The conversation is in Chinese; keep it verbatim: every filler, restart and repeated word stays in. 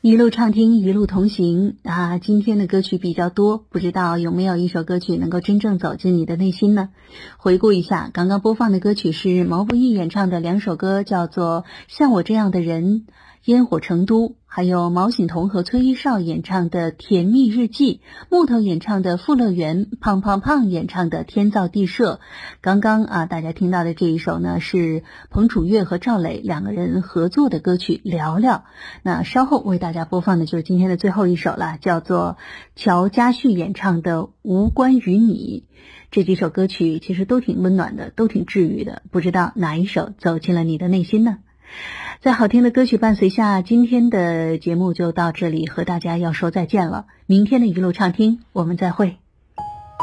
一路畅听，一路同行啊！今天的歌曲比较多，不知道有没有一首歌曲能够真正走进你的内心呢？回顾一下，刚刚播放的歌曲是毛不易演唱的两首歌，叫做《像我这样的人》、《烟火成都》，还有毛晓彤和崔一少演唱的《甜蜜日记》，木头演唱的《富乐园》，胖胖胖演唱的《天造地设》。刚刚啊，大家听到的这一首呢，是彭楚月和赵磊两个人合作的歌曲《聊聊》。那稍后为大家播放的就是今天的最后一首了，叫做乔家旭演唱的《无关于你》。这几首歌曲其实都挺温暖的，都挺治愈的，不知道哪一首走进了你的内心呢？在好听的歌曲伴随下，今天的节目就到这里，和大家要说再见了。明天的一路畅听，我们再会。